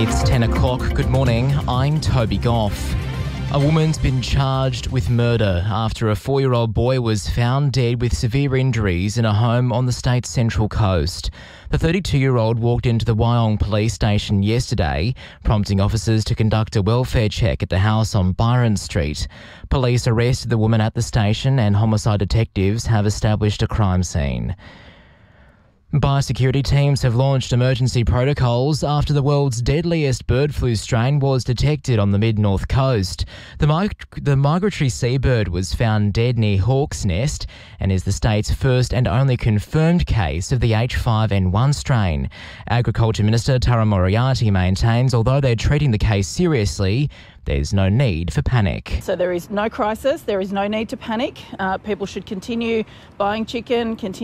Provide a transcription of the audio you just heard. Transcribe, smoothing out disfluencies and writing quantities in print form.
It's 10 o'clock. Good morning. I'm Toby Goff. A woman's been charged with murder after a 4-year-old boy was found dead with severe injuries in a home on the state's central coast. The 32-year-old walked into the Wyong police station yesterday, prompting officers to conduct a welfare check at the house on Byron Street. Police arrested the woman at the station and homicide detectives have established a crime scene. Biosecurity teams have launched emergency protocols after the world's deadliest bird flu strain was detected on the mid-north coast. The migratory seabird was found dead near Hawk's Nest and is the state's first and only confirmed case of the H5N1 strain. Agriculture Minister Tara Moriarty maintains although they're treating the case seriously, there's no need for panic. So there is no crisis, there is no need to panic. People should continue buying chicken, continue